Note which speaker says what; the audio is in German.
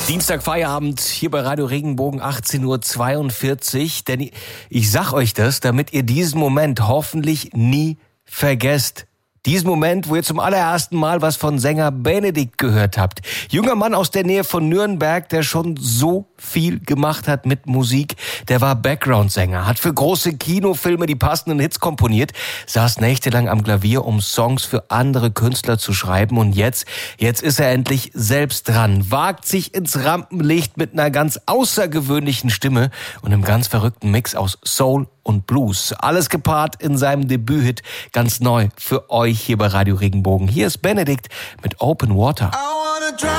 Speaker 1: Dienstag Feierabend hier bei Radio Regenbogen 18:42 Uhr. Denn ich sag euch das, damit ihr diesen Moment hoffentlich nie vergesst. Diesen Moment, wo ihr zum allerersten Mal was von Sänger Benedikt gehört habt. Junger Mann aus der Nähe von Nürnberg, der schon so viel gemacht hat mit Musik. Der war Background-Sänger, hat für große Kinofilme die passenden Hits komponiert, saß nächtelang am Klavier, um Songs für andere Künstler zu schreiben. Und jetzt ist er endlich selbst dran, wagt sich ins Rampenlicht mit einer ganz außergewöhnlichen Stimme und einem ganz verrückten Mix aus Soul und Blues. Alles gepaart in seinem Debüthit, ganz neu für euch hier bei Radio Regenbogen. Hier ist Benedikt mit Open Water.